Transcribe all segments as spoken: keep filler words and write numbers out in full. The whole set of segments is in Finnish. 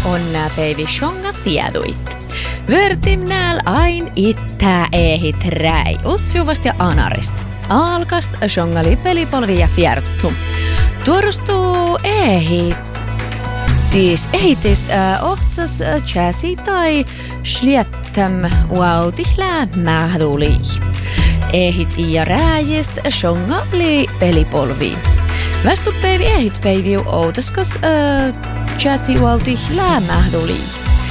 onna päivi shonga tieduit. Vörtim näl ain ittää ehit räi, utsuvast ja anarist. Alkast shongali pelipolvi ja fjärttu. Tuorustuu ehit. Tis ehitist äh, ohtsas äh, chasi tai sliettam uautihlää mähduli. Ehit ja rääjist shongali pelipolvi. Västupäivi ehit päiviu outaskas äh, chasi uautihlää mähduli.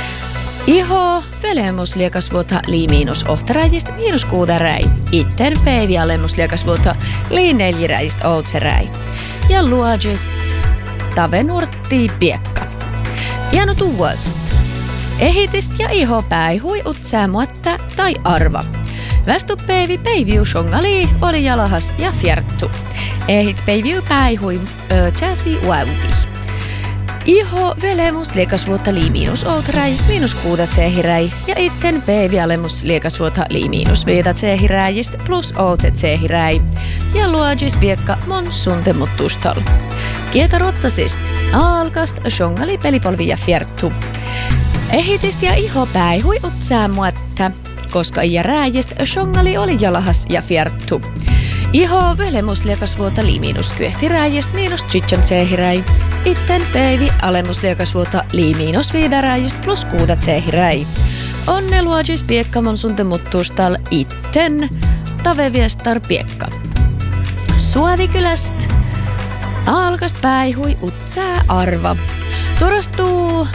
Iho velemus liekasvuota lii miinus ohtaräjist miinus kuudaräi. Itten päivi alemus liekasvuota lii neljiräjist outseräi. Ja luodjes tavenurtti piekka. Jano tuost. Ehitist ja iho päihui utsää muotta tai arva. Västupäivi päiviu shongali oli jalahas ja fjärttu. Ehit päiviu päihui öötsäsi uauti. Iho velemus liekasvuota lii miinus outräjist miinus kuudat sehiräi ja itten päivi alemus liekasvuota lii miinus viidat sehiräjist plus outset sehiräi. Ja luodjis piekka mon suntemuttustal. Kieta rottasist. Alkast shongali pelipolvi ja fjärttu. Ehitist ja iho päihui utsää muotta, koska ja rääjist shongali oli jalahas ja fjärttu. Iho velemus liekasvuota lii miinus kyehtiräjist miinus chicham sehiräi. Itten päivi alemus liekasvuota lii miinus viidaräjist plus kuudat sehiräi. Onne luodjis piekka mon suntemuttustal itten taveviestar piekka. Suovikyläst. Alkast päihui utsää arva. Turastuu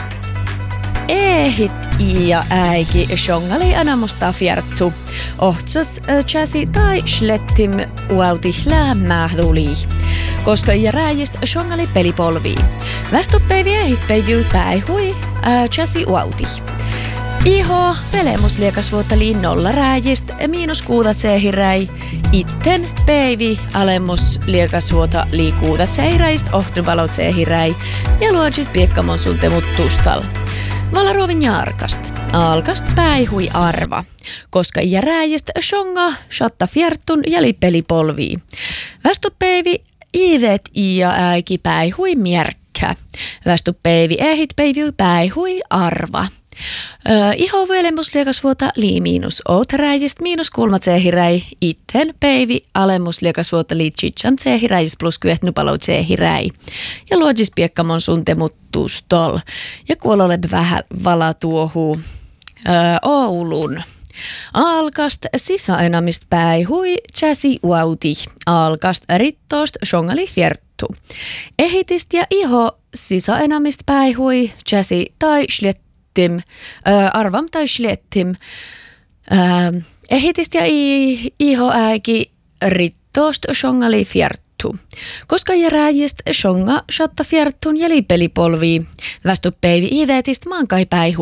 ehit ja äiki shongali anamusta fjärttu. Ohtsas chasi tai slettim uautihlää mähduli. Koska ja rääjist shongali pelipolvi. Västupäivi ehit päiviu päihui chasi uauti. Iho velemus liekasvuota lii nolla rääjist miinus kuudat sehiräi. Itten päivi alemus liekasvuota lii kuudat sehiräist ohtnuvalot sehiräi. Ja luodjis piekkamon suntemuttustal. Valarovin jarkast. Alkast päihui arva. Koska ja rääjist shonga shatta fjärttun ja li pelipolvi. Västupäivi iidet ja äiki päihui mierkkä. Västupäivi ehit päiviu päihui arva. Öö, iho velemus liekasvuota lii miinus outräjist miinus kulmat sehiräi. Itten päivi alemus liekasvuota lii chichan sehiräjist plus kyetnupalot sehiräi. Ja luodjis piekkamon suntemutustol. Ja kuololebe vähän vala tuohuu öö, Oulun. Alkast sisäenamist päihui chasi uauti. Alkast rittoost shongali fjärttu. Ehitist ja iho sisäenamist päihui chasi tai slet Tim, äh, arvam tai slettim. Äh, ehitist ja i, iho äiki rittoost shongali fjärttu. Koska ja rääjist shonga shatta fjärttun ja li pelipolvi. Västupäivi ideetist maankai päihui.